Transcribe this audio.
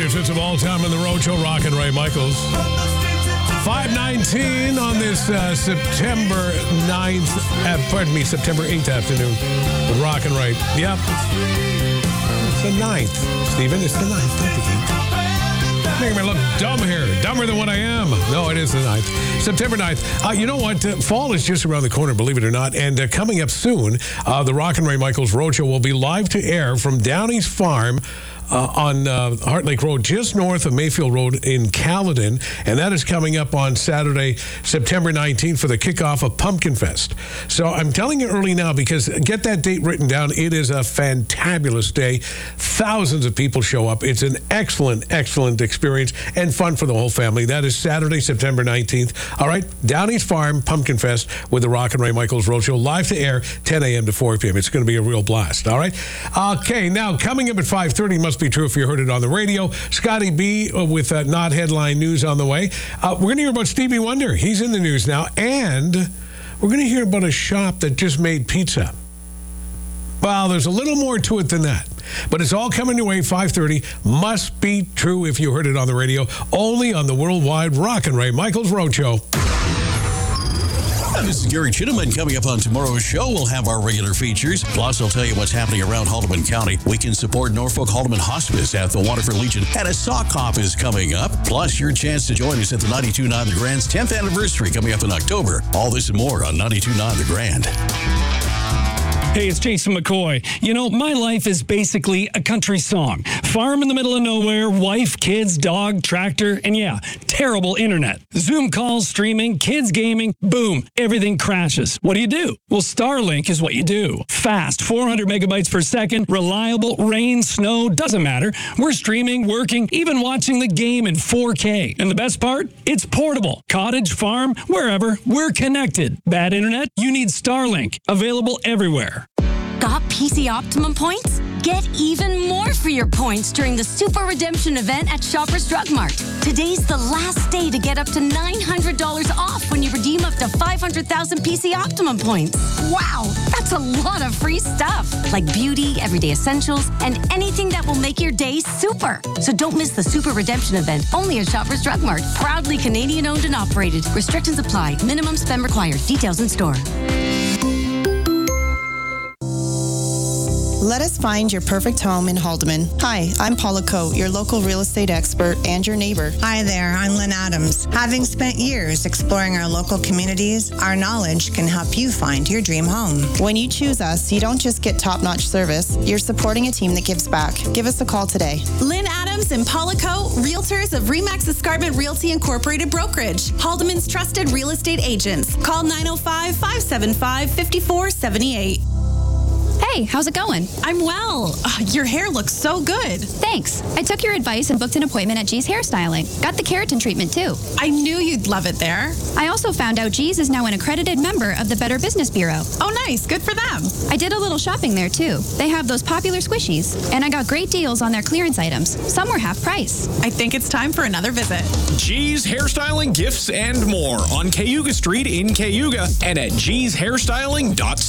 greatest hits of all time on the Road Show, Rock and Ray Michaels. 5:19 on this September 9th, September 8th afternoon with Rock and Ray. Yep. It's the 9th, Stephen. It's the 9th, not the 8th. Making me look dumb here. Dumber than what I am. No, it is the 9th. September 9th. You know what? Fall is just around the corner, believe it or not. And coming up soon, the Rock and Ray Michaels Roadshow will be live to air from Downey's Farm on Heart Lake Road, just north of Mayfield Road in Caledon. And that is coming up on Saturday, September 19th for the kickoff of Pumpkin Fest. So I'm telling you early now because get that date written down. It is a fantabulous day. Thousands of people show up. It's an excellent, excellent experience and fun for the whole family. That is Saturday, September 19th. All right, Downey's Farm, Pumpkin Fest with the Rock and Ray Michaels Roadshow, live to air, 10 a.m. to 4 p.m. It's going to be a real blast, all right? Okay, now coming up at 5:30, must be true if you heard it on the radio. Scotty B with not headline news on the way. We're going to hear about Stevie Wonder. He's in the news now. And we're going to hear about a shop that just made pizza. Well, there's a little more to it than that. But it's all coming your way, 5:30. Must be true if you heard it on the radio. Only on the worldwide Rock and Ray Michaels Roadshow. This is Gary Chittiman. Coming up on tomorrow's show, we'll have our regular features. Plus, I'll tell you what's happening around Haldeman County. We can support Norfolk Haldeman Hospice at the Waterford Legion, and a sock off is coming up. Plus, your chance to join us at the 92.9 The Grand's 10th anniversary coming up in October. All this and more on 92.9 The Grand. Hey, it's Jason McCoy. You know, my life is basically a country song. Farm in the middle of nowhere, wife, kids, dog, tractor, and yeah, terrible internet. Zoom calls, streaming, kids gaming, boom, everything crashes. What do? Well, Starlink is what you do. Fast, 400 megabytes per second, reliable, rain, snow, doesn't matter. We're streaming, working, even watching the game in 4K. And the best part? It's portable. Cottage, farm, wherever, we're connected. Bad internet? You need Starlink. Available everywhere. Got PC Optimum points? Get even more for your points during the Super Redemption event at Shoppers Drug Mart. Today's the last day to get up to $900 off when you redeem up to 500,000 PC Optimum points. Wow, that's a lot of free stuff, like beauty, everyday essentials, and anything that will make your day super. So don't miss the Super Redemption event, only at Shoppers Drug Mart. Proudly Canadian owned and operated. Restrictions apply. Minimum spend required. Details in store. Let us find your perfect home in Haldeman. Hi, I'm Paula Coate, your local real estate expert and your neighbor. Hi there, I'm Lynn Adams. Having spent years exploring our local communities, our knowledge can help you find your dream home. When you choose us, you don't just get top-notch service, you're supporting a team that gives back. Give us a call today. Lynn Adams and Paula Coate, realtors of Remax Escarpment Realty Incorporated Brokerage, Haldeman's trusted real estate agents. Call 905-575-5478. Hey, how's it going? I'm well. Your hair looks so good. Thanks. I took your advice and booked an appointment at G's Hairstyling. Got the keratin treatment, too. I knew you'd love it there. I also found out G's is now an accredited member of the Better Business Bureau. Oh, nice. Good for them. I did a little shopping there, too. They have those popular squishies, and I got great deals on their clearance items. Some were half price. I think it's time for another visit. G's Hairstyling, Gifts, and more on Cayuga Street in Cayuga and at gshairstyling.ca.